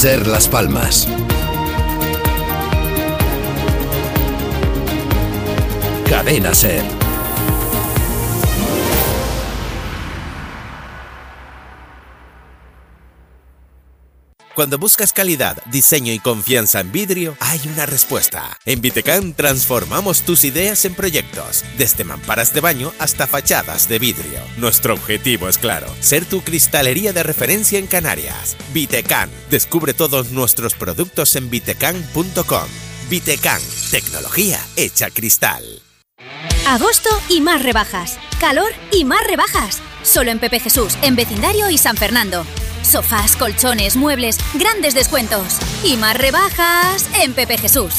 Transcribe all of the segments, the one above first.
Ser Las Palmas. Cadena Ser. Cuando buscas calidad, diseño y confianza en vidrio, hay una respuesta. En Vitecam transformamos tus ideas en proyectos, desde mamparas de baño hasta fachadas de vidrio. Nuestro objetivo es claro, ser tu cristalería de referencia en Canarias. Vitecam. Descubre todos nuestros productos en vitecam.com. Vitecam, tecnología hecha cristal. Agosto y más rebajas. Calor y más rebajas. Solo en Pepe Jesús, en Vecindario y San Fernando. Sofás, colchones, muebles, grandes descuentos. Y más rebajas en Pepe Jesús.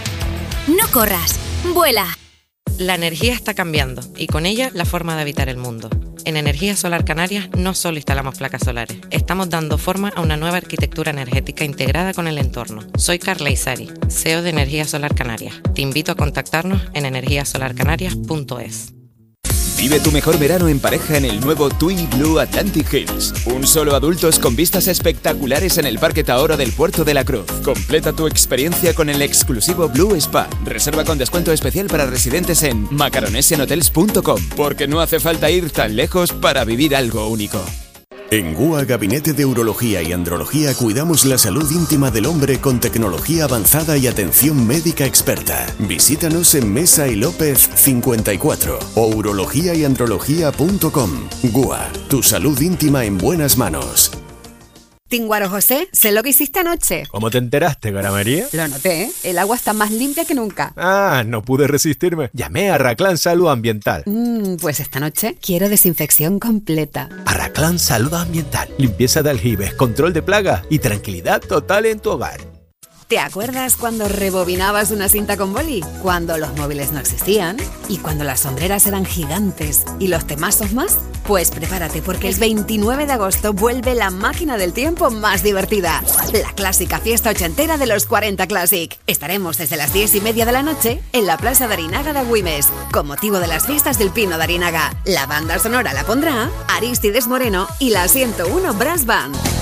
No corras, vuela. La energía está cambiando y con ella la forma de habitar el mundo. En Energía Solar Canarias no solo instalamos placas solares, estamos dando forma a una nueva arquitectura energética integrada con el entorno. Soy Carla Isari, CEO de Energía Solar Canarias. Te invito a contactarnos en energiasolarcanarias.es. Vive tu mejor verano en pareja en el nuevo TUI Blue Atlantic Hills. Un solo adultos con vistas espectaculares en el Parque Tahora del Puerto de la Cruz. Completa tu experiencia con el exclusivo Blue Spa. Reserva con descuento especial para residentes en macaronesianhotels.com, porque no hace falta ir tan lejos para vivir algo único. En GUA Gabinete de Urología y Andrología cuidamos la salud íntima del hombre con tecnología avanzada y atención médica experta. Visítanos en Mesa y López 54 o urologiayandrología.com. GUA, tu salud íntima en buenas manos. Tinguaro José, sé lo que hiciste anoche. ¿Cómo te enteraste, Gara María? Lo noté, ¿eh? El agua está más limpia que nunca. Ah, no pude resistirme. Llamé a Arraclán Salud Ambiental. Pues esta noche quiero desinfección completa. Arraclán Salud Ambiental. Limpieza de aljibes, control de plagas y tranquilidad total en tu hogar. ¿Te acuerdas cuando rebobinabas una cinta con boli? Cuando los móviles no existían y cuando las sombreras eran gigantes y los temazos más. Pues prepárate porque el 29 de agosto vuelve la máquina del tiempo más divertida. La clásica fiesta ochentera de los 40 Classic. Estaremos desde las 10:30 de la noche en la Plaza de Arinaga de Agüimes, con motivo de las fiestas del Pino de Arinaga. La banda sonora la pondrá Arístides Moreno y la 101 Brass Band.